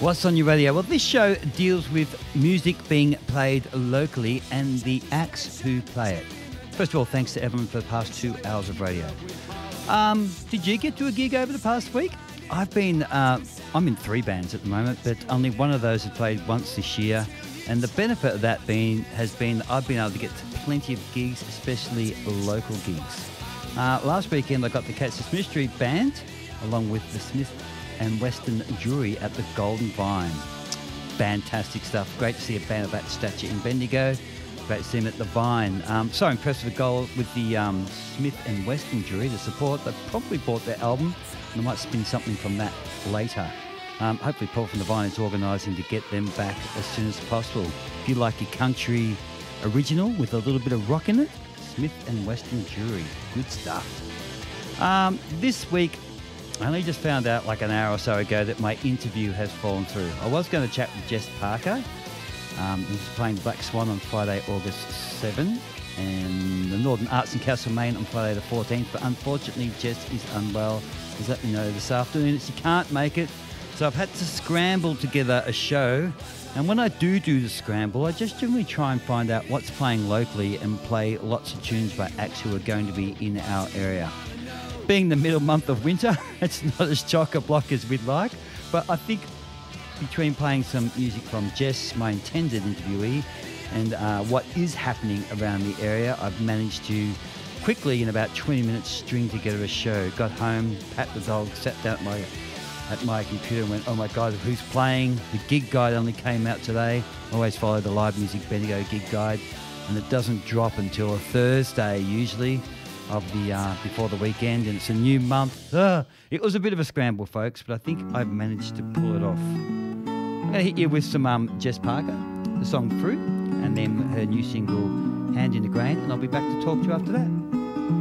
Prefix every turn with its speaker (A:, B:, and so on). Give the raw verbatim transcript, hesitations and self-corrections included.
A: What's on your radio? Well, this show deals with music being played locally and the acts who play it. First of all, thanks to everyone for the past two hours of radio. Um, did you get to a gig over the past week? I've been, uh, I'm in three bands at the moment, but only one of those has played once this year. And the benefit of that being has been I've been able to get to plenty of gigs, especially local gigs. Uh, last weekend I got the Cats of Smith Street Band, along with the Smith and Western Jury at the Golden Vine. Fantastic stuff. Great to see a band of that stature in Bendigo. Great to see them at the Vine. Um, so impressed with the goal with the um, Smith and Western Jury, the support. They probably bought their album, and I might spin something from that later. Um, hopefully Paul from the Vine is organising to get them back as soon as possible. If you like your country original with a little bit of rock in it, Smith and Western Jury. Good stuff. Um, this week, I only just found out like an hour or so ago that my interview has fallen through. I was going to chat with Jess Parker. Um, he's playing Black Swan on Friday, August seventh, and the Northern Arts in Castlemaine on Friday the fourteenth. But unfortunately, Jess is unwell. He's let me know this afternoon that she can't make it. So I've had to scramble together a show. And when I do do the scramble, I just generally try and find out what's playing locally and play lots of tunes by acts who are going to be in our area. Being the middle month of winter, it's not as chock-a-block as we'd like, but I think between playing some music from Jess, my intended interviewee, and uh, what is happening around the area, I've managed to quickly, in about twenty minutes, string together a show. Got home, pat the dog, sat down at my, at my computer and went, oh my God, who's playing? The gig guide only came out today. I always follow the Live Music Bendigo gig guide, and it doesn't drop until a Thursday usually of the uh, before the weekend, and it's a new month. Ugh. It was a bit of a scramble, folks, but I think I've managed to pull it off. I'm going to hit you with some um, Jess Parker, the song Fruit, and then her new single, Hand in the Grain, and I'll be back to talk to you after that.